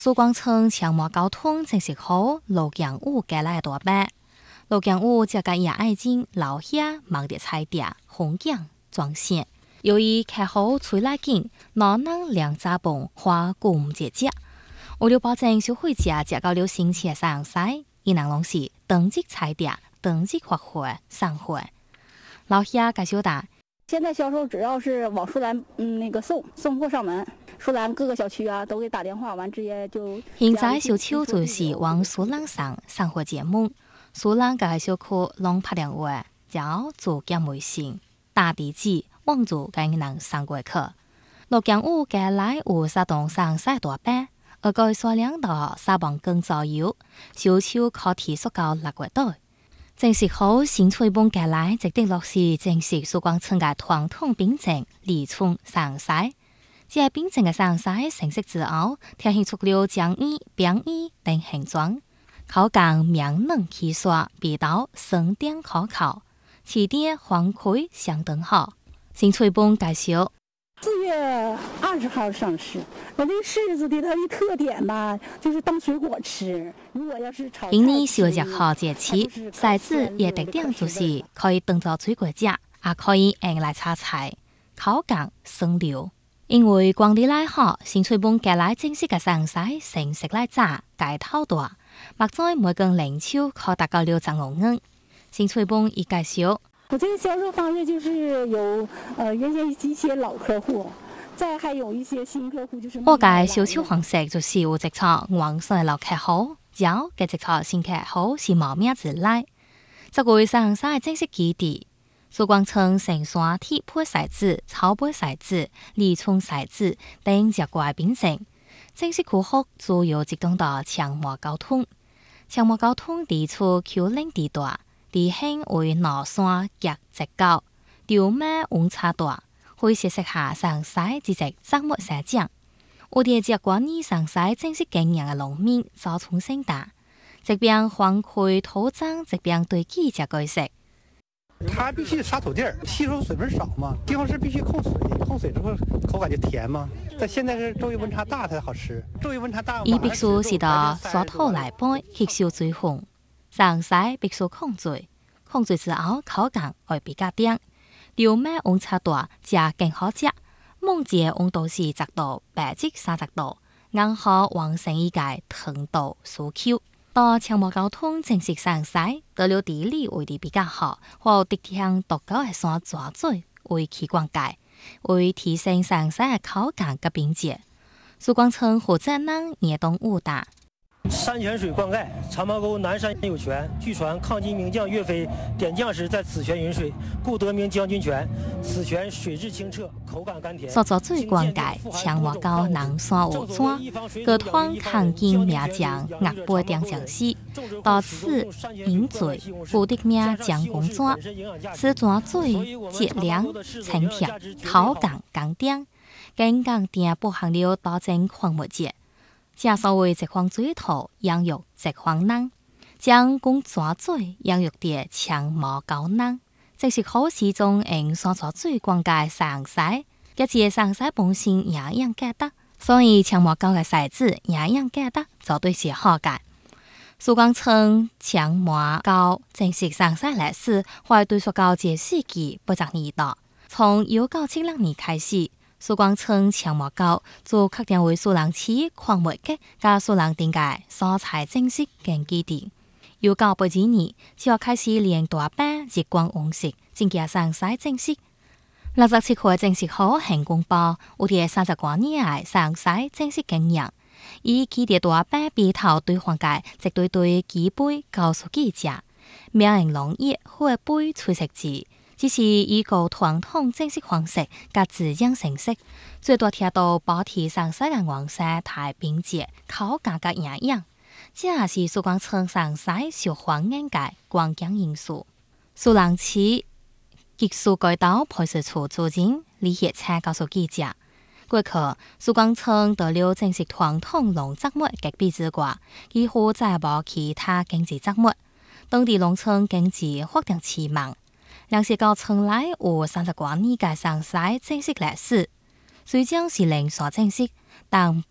苏广村强模交通正式好，路江屋盖来大班。路江屋这个也爱情老下忙得菜店、红景、装线。由于开好吹来紧，哪能两扎蹦花顾唔节节。为了保证消费者接到了新鲜上菜，伊能拢是登记菜店、登记发货、上货。老下介绍大。 现在销售只要是往舒兰送货上门，舒兰各个小区啊都给打电话，完直接就。 现在小区就是往苏兰上货节目，苏兰各个小区拢拍电话，叫做加微信、打地址，往住该能上过去。路江屋盖来有沙栋上晒大班，而个数量到3磅更左右，小区可提速到6个袋。正式好新吹泵盖来，值得落实正式苏广村嘅传统秉证，李村上晒。这秉证嘅上晒成色之后，体现出了将衣、扁衣等形状。口感绵嫩气爽，味道酸甜可口，起点黄葵相当好。新吹泵介绍。 4月20号上市，我这柿子的它的特点吧，就是当水果吃。如果要是炒菜， 今年4月1号节气，柿子也特点就是可以当做水果吃，也可以用来炒菜，口感酸溜。因为光地来好，新吹泵盖来正式嘅上晒，成色来炸，盖头大，目在每根零手可达到6.5元。新吹泵一介绍。 我这个销售方式就是有原先一些老客户，再还有一些新客户，就是我嘅销售方式就是有直撮网上嘅老客户，有嘅直撮新客户是冒名而来。这个上晒正式基地，苏广村成山铁配骰子、草杯骰子、李村骰子等接怪秉证，正式库户主要集中到强模交通。强模交通地处丘陵地带。地形为脑山夹直角，条码温差大，可以适下上晒之只作物生长。我哋只管呢上晒正式经营嘅农民早从生大，这边黄葵土壤这边对基只改食。 它必须沙土地儿，吸收水分少嘛。西红柿必须控水，控水之后口感就甜嘛。但现在是周围温差大才好吃，周围温差大。 伊必须是到沙土来拌吸收水分。上晒必须控水，控水之后口感会比较甜。条码温差大，食更好食。梦节温度是10度，白至30度，硬壳完成一界糖度酥 Q。到强模交通正式上晒，得了地理位置比较好，和地向独高嘅山抓水为起关界，为提升上晒嘅口感嘅品质。苏广村负责人叶东武大。 山泉水灌溉，长毛沟南山有泉。据传抗金名将岳飞点将时在此泉饮水，故得名将军泉。此泉水质清澈，口感甘甜。 所做水灌溉，强化高南山湖庄，各团抗金名将岳飞点将时，到此饮水，故得名将军庄。此泉水质量清甜，口感甘甜，更甘甜包含了多种矿物质。正所谓一方水土养育一方人，将公抓水养育的强模高能，这是好时中用山抓水灌溉上晒，一节上晒本身营养价值，所以强模高嘅骰子营养价值绝对是好嘅。苏广村强模高正式上晒历史，会对溯到这世纪80年代，从1976年开始。苏广村强模高做确定为苏兰市矿物局加苏兰店界蔬菜正式经基地。1982年就开始连大班日光温室，正加上晒正式。67块正式好行公包，有啲30多年来上晒正式经营。以基地大班比头对环界，直对基杯告诉记者，名人农业会杯吹食字。只是以个传统正式方式甲自然形式，最多听到保持上晒嘅黄色太品质，口感甲营养，这也是苏广村上晒受欢迎嘅关键因素。苏兰市技术改导派出所主任李业车告诉记者，过去苏广村除了正式传统农作物隔壁之外，几乎再无其他经济作物，当地农村经济发展期望。粮食到村内有30多年嘅上晒正式历史，虽讲是零散正式，但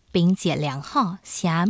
并且良好，下